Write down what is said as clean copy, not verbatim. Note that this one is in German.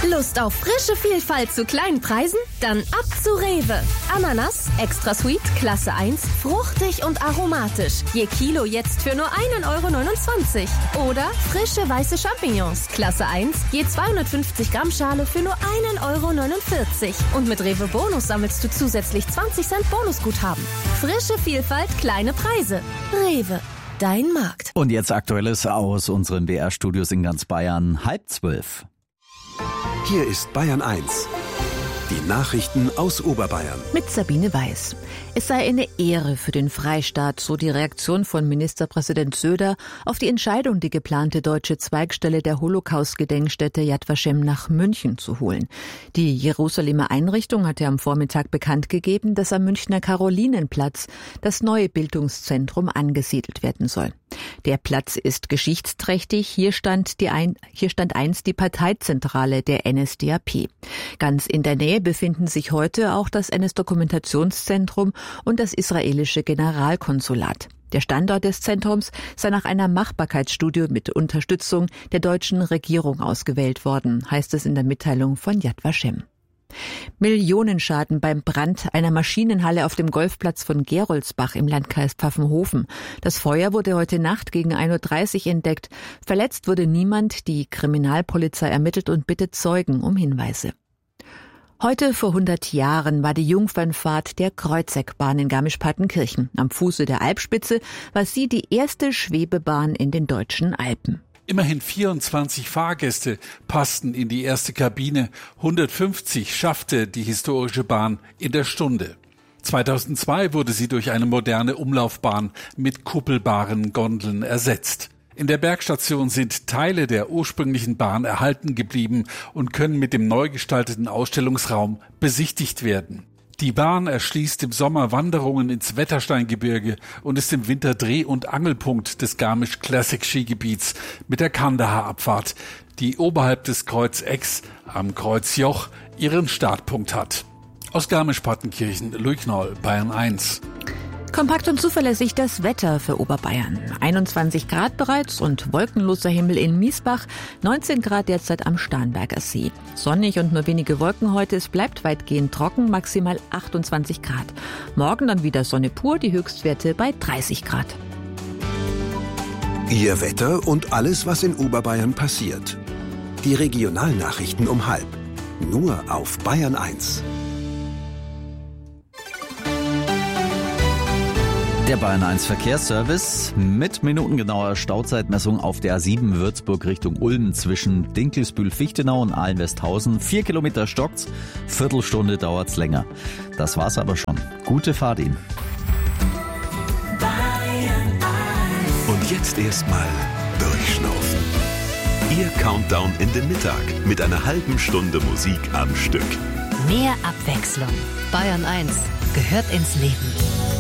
Lust auf frische Vielfalt zu kleinen Preisen? Dann ab zu Rewe. Ananas, extra sweet, Klasse 1, fruchtig und aromatisch. Je Kilo jetzt für nur 1,29 €. Oder frische weiße Champignons, Klasse 1, je 250 Gramm Schale für nur 1,49 €. Und mit Rewe Bonus sammelst du zusätzlich 20 Cent Bonusguthaben. Frische Vielfalt, kleine Preise. Rewe. Dein Markt. Und jetzt Aktuelles aus unseren BR-Studios in ganz Bayern, 11:30. Hier ist Bayern 1. Die Nachrichten aus Oberbayern. Mit Sabine Weiß. Es sei eine Ehre für den Freistaat, so die Reaktion von Ministerpräsident Söder auf die Entscheidung, die geplante deutsche Zweigstelle der Holocaust-Gedenkstätte Yad Vashem nach München zu holen. Die Jerusalemer Einrichtung hatte am Vormittag bekannt gegeben, dass am Münchner Karolinenplatz das neue Bildungszentrum angesiedelt werden soll. Der Platz ist geschichtsträchtig. Hier stand einst die Parteizentrale der NSDAP. Ganz in der Nähe befinden sich heute auch das NS-Dokumentationszentrum und das israelische Generalkonsulat. Der Standort des Zentrums sei nach einer Machbarkeitsstudie mit Unterstützung der deutschen Regierung ausgewählt worden, heißt es in der Mitteilung von Yad Vashem. Millionenschaden beim Brand einer Maschinenhalle auf dem Golfplatz von Geroldsbach im Landkreis Pfaffenhofen. Das Feuer wurde heute Nacht gegen 1:30 Uhr entdeckt. Verletzt wurde niemand. Die Kriminalpolizei ermittelt und bittet Zeugen um Hinweise. Heute vor 100 Jahren war die Jungfernfahrt der Kreuzeckbahn in Garmisch-Partenkirchen. Am Fuße der Alpspitze war sie die erste Schwebebahn in den deutschen Alpen. Immerhin 24 Fahrgäste passten in die erste Kabine. 150 schaffte die historische Bahn in der Stunde. 2002 wurde sie durch eine moderne Umlaufbahn mit kuppelbaren Gondeln ersetzt. In der Bergstation sind Teile der ursprünglichen Bahn erhalten geblieben und können mit dem neu gestalteten Ausstellungsraum besichtigt werden. Die Bahn erschließt im Sommer Wanderungen ins Wettersteingebirge und ist im Winter Dreh- und Angelpunkt des Garmisch Classic Skigebiets mit der Kandahar-Abfahrt, die oberhalb des Kreuzecks am Kreuzjoch ihren Startpunkt hat. Aus Garmisch-Partenkirchen, Louis Knoll, Bayern 1. Kompakt und zuverlässig das Wetter für Oberbayern. 21 Grad bereits und wolkenloser Himmel in Miesbach, 19 Grad derzeit am Starnberger See. Sonnig und nur wenige Wolken heute, es bleibt weitgehend trocken, maximal 28 Grad. Morgen dann wieder Sonne pur, die Höchstwerte bei 30 Grad. Ihr Wetter und alles, was in Oberbayern passiert. Die Regionalnachrichten um 12:30. Nur auf Bayern 1. Der Bayern 1 Verkehrsservice mit minutengenauer Stauzeitmessung auf der A7 Würzburg Richtung Ulm zwischen Dinkelsbühl-Fichtenau und Ahlen-Westhausen. 4 Kilometer stockt's, Viertelstunde dauert's länger. Das war's aber schon. Gute Fahrt Ihnen. Und jetzt erstmal durchschnaufen. Ihr Countdown in den Mittag mit einer halben Stunde Musik am Stück. Mehr Abwechslung. Bayern 1 gehört ins Leben.